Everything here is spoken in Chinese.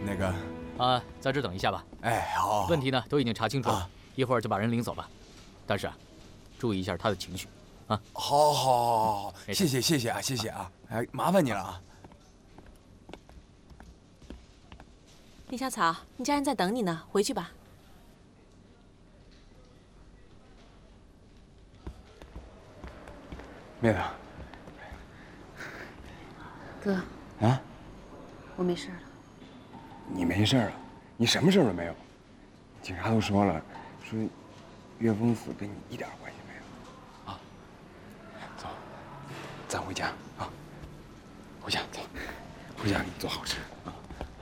那个啊，在这等一下吧。 哎，好。 问题呢都已经查清楚了，一会儿就把人领走了。但是啊，注意一下他的情绪，啊。 好，谢谢啊，哎，麻烦你了啊。 李小草，你家人在等你呢，回去吧。 妹子。 哥。 啊？ 我没事了。 你没事了？你什么事都没有？警察都说了，说岳峰死跟你一点关系没有。啊，走，咱回家啊。回家走，回家给你做好吃啊。